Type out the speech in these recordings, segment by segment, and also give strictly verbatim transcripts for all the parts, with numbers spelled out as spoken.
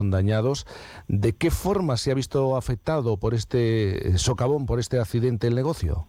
dañados. ¿De qué forma se ha visto afectado por este socavón, por este accidente el negocio?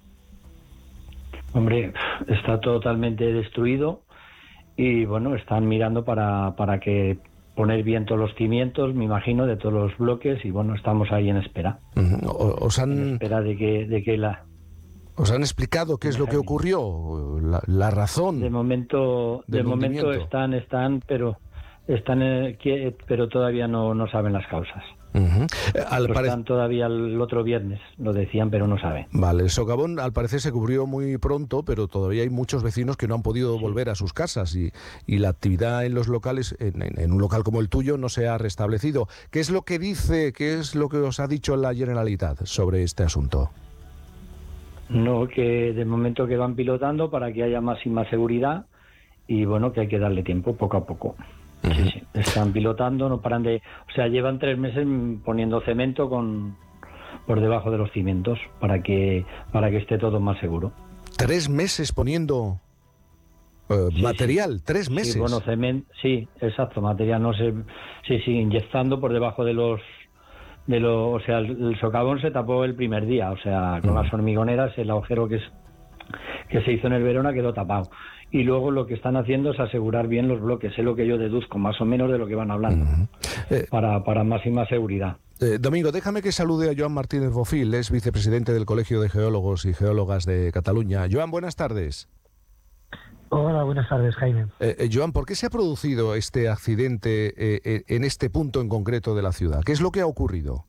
Hombre, está totalmente destruido y bueno, están mirando para, para que poner bien todos los cimientos, me imagino, de todos los bloques y bueno, estamos ahí en espera. Uh-huh. Os han... En espera de que, de que la... ¿Os han explicado qué es lo que ocurrió? La, la razón. De momento, de momento están, están, pero están, eh, que, pero todavía no, no saben las causas. Uh-huh. Al pare... Están todavía el otro viernes, lo decían, pero no saben. Vale, el socavón al parecer se cubrió muy pronto, pero todavía hay muchos vecinos que no han podido sí. volver a sus casas y, y la actividad en los locales, en, en, en un local como el tuyo, no se ha restablecido. ¿Qué es lo que dice, qué es lo que os ha dicho la Generalitat sobre este asunto? No, que de momento que van pilotando para que haya más y más seguridad y bueno, que hay que darle tiempo poco a poco. Uh-huh. Sí, sí, están pilotando, no paran de... O sea, llevan tres meses poniendo cemento con por debajo de los cimientos para que para que esté todo más seguro. ¿Tres meses poniendo uh, sí, material? Sí. ¿Tres meses? Sí, bueno, cemento, sí, exacto, material, no sé... Sí, sí, inyectando por debajo de los... de lo, o sea, el, el socavón se tapó el primer día, o sea, con uh-huh. las hormigoneras, el agujero que, es, que se hizo en el Verona quedó tapado. Y luego lo que están haciendo es asegurar bien los bloques, es lo que yo deduzco, más o menos de lo que van hablando, uh-huh. eh, para, para máxima seguridad. Eh, Domingo, déjame que salude a Joan Martínez Bofil, es vicepresidente del Colegio de Geólogos y Geólogas de Cataluña. Joan, buenas tardes. Hola, buenas tardes, Jaime. Eh, eh, Joan, ¿por qué se ha producido este accidente eh, eh, en este punto en concreto de la ciudad? ¿Qué es lo que ha ocurrido?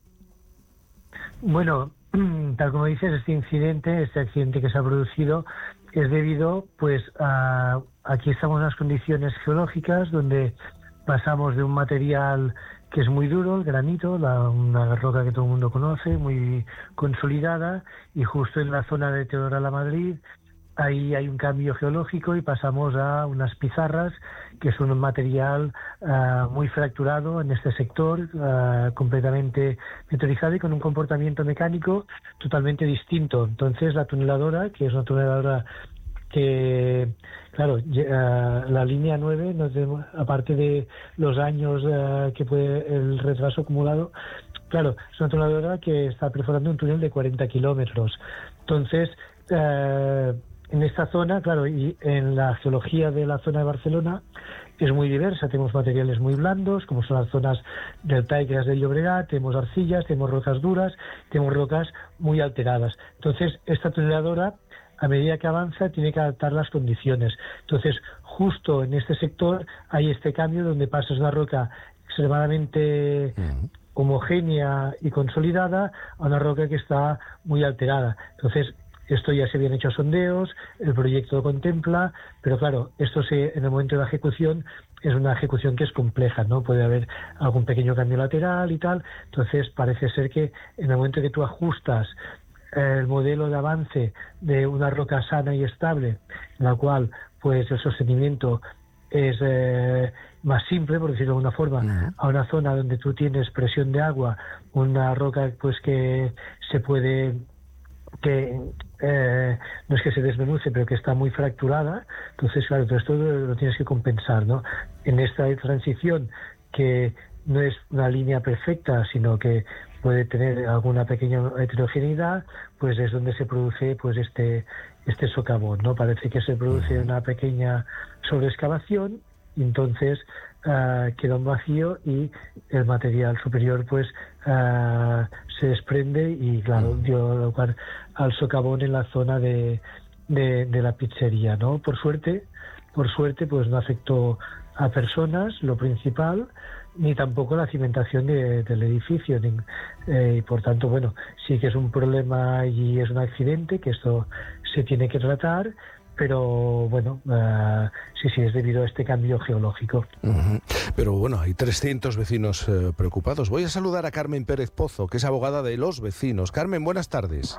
Bueno, tal como dices, este incidente, este accidente que se ha producido es debido, pues, a aquí estamos en las condiciones geológicas donde pasamos de un material que es muy duro, el granito, la, una roca que todo el mundo conoce, muy consolidada, y justo en la zona de Teodoro-la-Madrid ahí hay un cambio geológico y pasamos a unas pizarras que son un material uh, muy fracturado en este sector, uh, completamente meteorizado y con un comportamiento mecánico totalmente distinto. Entonces la tuneladora, que es una tuneladora que, claro, uh, la línea nueve, no tenemos, aparte de los años uh, que puede el retraso acumulado, claro, es una tuneladora que está perforando un túnel de cuarenta kilómetros. Entonces, uh, en esta zona, claro, y en la geología de la zona de Barcelona es muy diversa. Tenemos materiales muy blandos, como son las zonas deltaicas del Llobregat, tenemos arcillas, tenemos rocas duras, tenemos rocas muy alteradas. Entonces, esta tuneladora, a medida que avanza, tiene que adaptar las condiciones. Entonces, justo en este sector hay este cambio donde pasas una roca extremadamente uh-huh. homogénea y consolidada a una roca que está muy alterada. Entonces, esto ya se habían hecho sondeos, el proyecto lo contempla, pero claro, esto se, en el momento de la ejecución es una ejecución que es compleja, ¿no? Puede haber algún pequeño cambio lateral y tal, entonces parece ser que en el momento que tú ajustas el modelo de avance de una roca sana y estable, en la cual pues el sostenimiento es eh, más simple, por decirlo de alguna forma, uh-huh. a una zona donde tú tienes presión de agua, una roca pues que se puede... que eh, no es que se desmenuce, pero que está muy fracturada, entonces claro, todo esto lo tienes que compensar, ¿no? En esta transición que no es una línea perfecta, sino que puede tener alguna pequeña heterogeneidad, pues es donde se produce pues este este socavón, ¿no? Parece que se produce una pequeña sobreexcavación y entonces uh, queda un vacío y el material superior pues uh, se desprende y claro, dio lugar al socavón en la zona de, de, de la pizzería, ¿no? Por suerte, por suerte pues no afectó a personas, lo principal, ni tampoco la cimentación de, del edificio, ni, eh, y por tanto, bueno, sí que es un problema y es un accidente, que esto se tiene que tratar, pero bueno, uh, sí, sí, es debido a este cambio geológico. Uh-huh. Pero bueno, hay trescientos vecinos eh, preocupados. Voy a saludar a Carmen Pérez Pozo, que es abogada de los vecinos. Carmen, buenas tardes.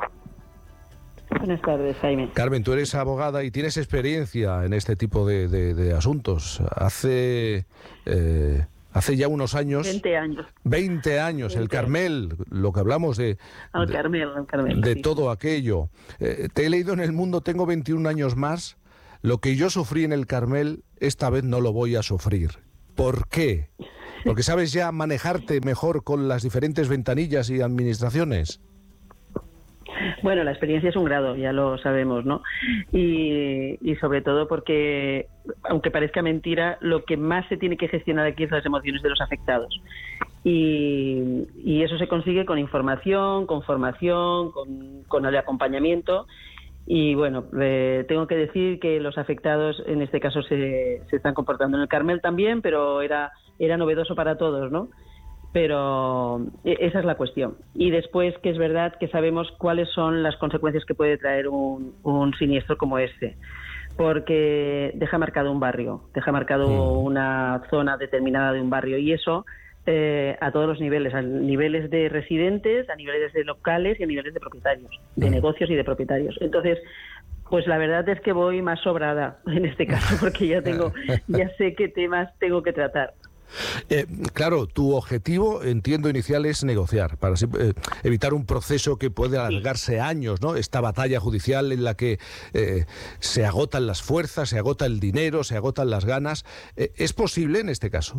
Buenas tardes, Jaime. Carmen, tú eres abogada y tienes experiencia en este tipo de, de, de asuntos. Hace... Eh, Hace ya unos años... veinte años. veinte años, veinte el Carmel, lo que hablamos de... El Carmel, el Carmel. De sí. todo aquello. Eh, te he leído en El Mundo, tengo veintiún años más. Lo que yo sufrí en el Carmel, esta vez no lo voy a sufrir. ¿Por qué? Porque sabes ya manejarte mejor con las diferentes ventanillas y administraciones. Bueno, la experiencia es un grado, ya lo sabemos, ¿no? Y, y sobre todo porque, aunque parezca mentira, lo que más se tiene que gestionar aquí es las emociones de los afectados. Y, y eso se consigue con información, con formación, con, con el acompañamiento. Y bueno, eh, tengo que decir que los afectados en este caso se, se están comportando. En el Carmel también, pero era, era novedoso para todos, ¿no? Pero esa es la cuestión. Y después, que es verdad que sabemos cuáles son las consecuencias que puede traer un, un siniestro como este. Porque deja marcado un barrio, deja marcado una zona determinada de un barrio. Y eso eh, a todos los niveles, a niveles de residentes, a niveles de locales y a niveles de propietarios, de negocios y de propietarios. Entonces, pues la verdad es que voy más sobrada en este caso, porque ya tengo, ya sé qué temas tengo que tratar. Eh, claro, tu objetivo, entiendo, inicial es negociar, para eh, evitar un proceso que puede alargarse años, ¿no? Esta batalla judicial en la que eh, se agotan las fuerzas, se agota el dinero, se agotan las ganas. Eh, ¿Es posible en este caso?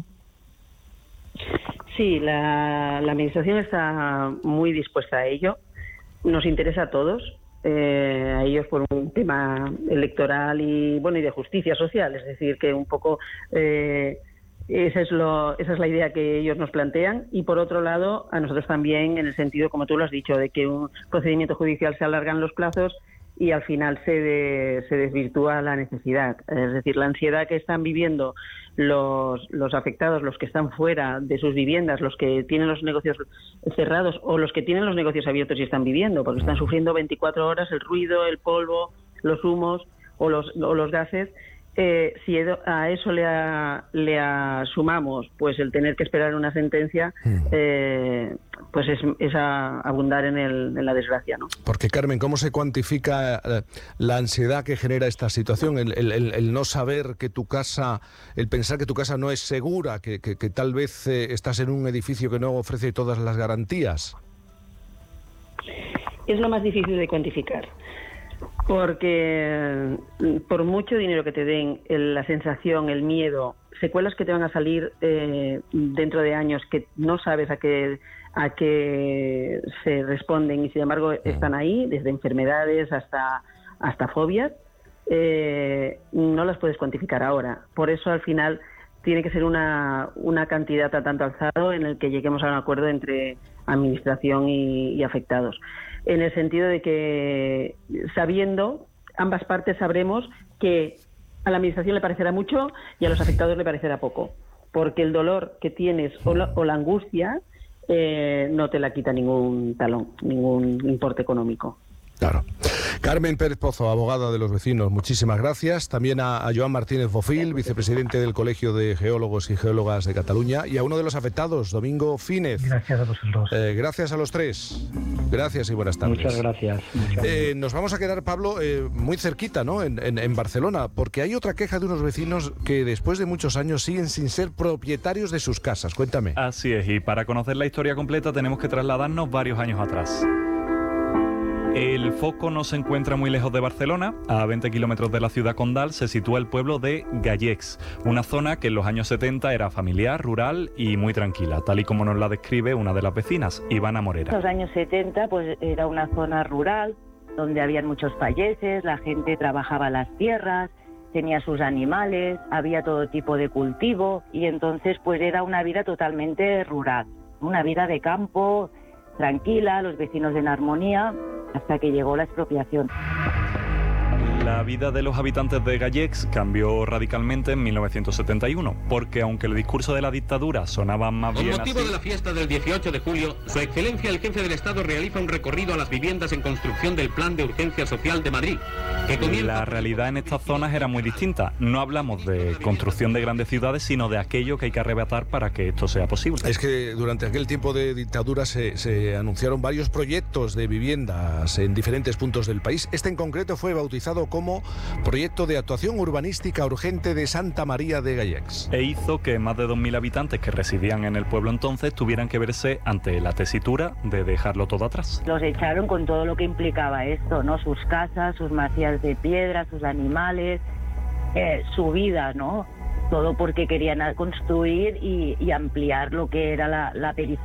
Sí, la, la Administración está muy dispuesta a ello. Nos interesa a todos, eh, a ellos por un tema electoral y, bueno, y de justicia social. Es decir, que un poco... Eh, Esa es, lo, esa es la idea que ellos nos plantean, y por otro lado a nosotros también, en el sentido, como tú lo has dicho, de que un procedimiento judicial se alargan los plazos y al final se, de, se desvirtúa la necesidad. Es decir, la ansiedad que están viviendo los, los afectados, los que están fuera de sus viviendas, los que tienen los negocios cerrados o los que tienen los negocios abiertos y están viviendo, porque están sufriendo veinticuatro horas el ruido, el polvo, los humos o los, o los gases. Eh, si a eso le, a, le sumamos pues el tener que esperar una sentencia, eh, pues es, es a abundar en, el, en la desgracia, ¿no? Porque, Carmen, ¿cómo se cuantifica la ansiedad que genera esta situación? El, el, el, el no saber que tu casa, el pensar que tu casa no es segura, que, que, que tal vez eh, estás en un edificio que no ofrece todas las garantías. Es lo más difícil de cuantificar. Porque por mucho dinero que te den, el, la sensación, el miedo, secuelas que te van a salir eh, dentro de años que no sabes a qué, a qué se responden y sin embargo están ahí, desde enfermedades hasta, hasta fobias, eh, no las puedes cuantificar ahora. Por eso al final tiene que ser una, una cantidad a tanto alzado en el que lleguemos a un acuerdo entre administración y, y afectados. En el sentido de que, sabiendo, ambas partes sabremos que a la administración le parecerá mucho y a los afectados le parecerá poco, porque el dolor que tienes o la, o la angustia eh, no te la quita ningún talón, ningún importe económico. Claro. Carmen Pérez Pozo, abogada de los vecinos, muchísimas gracias. También a, a Joan Martínez Bofil, vicepresidente del Colegio de Geólogos y Geólogas de Cataluña, y a uno de los afectados, Domingo Fínez. Gracias a vosotros. Eh, gracias a los tres. Gracias y buenas tardes. Muchas gracias. Muchas eh, nos vamos a quedar, Pablo, eh, muy cerquita, ¿no? En, en, en Barcelona, porque hay otra queja de unos vecinos que después de muchos años siguen sin ser propietarios de sus casas. Cuéntame. Así es, y para conocer la historia completa tenemos que trasladarnos varios años atrás. El foco no se encuentra muy lejos de Barcelona. A veinte kilómetros de la ciudad condal se sitúa el pueblo de Gallecs, una zona que en los años setenta era familiar, rural y muy tranquila, tal y como nos la describe una de las vecinas, Ivana Morera. En los años setenta pues era una zona rural donde habían muchos payeses, la gente trabajaba las tierras, tenía sus animales, había todo tipo de cultivo y entonces pues era una vida totalmente rural, una vida de campo, tranquila, los vecinos en armonía, hasta que llegó la expropiación. La vida de los habitantes de Gallecs cambió radicalmente en mil novecientos setenta y uno, porque aunque el discurso de la dictadura sonaba más bien así... Con motivo de la fiesta del dieciocho de julio, Su Excelencia el Jefe del Estado realiza un recorrido a las viviendas en construcción del Plan de Urgencia Social de Madrid, que comienza... La realidad en estas zonas era muy distinta. No hablamos de construcción de grandes ciudades, sino de aquello que hay que arrebatar para que esto sea posible. Es que durante aquel tiempo de dictadura se, se anunciaron varios proyectos de viviendas en diferentes puntos del país. Este en concreto fue bautizado como Proyecto de Actuación Urbanística Urgente de Santa María de Gallecs. E hizo que más de dos mil habitantes que residían en el pueblo entonces tuvieran que verse ante la tesitura de dejarlo todo atrás. Los echaron con todo lo que implicaba esto, ¿no? Sus casas, sus macías de piedra, sus animales, eh, su vida, ¿no? todo porque querían construir y, y ampliar lo que era la, la periferia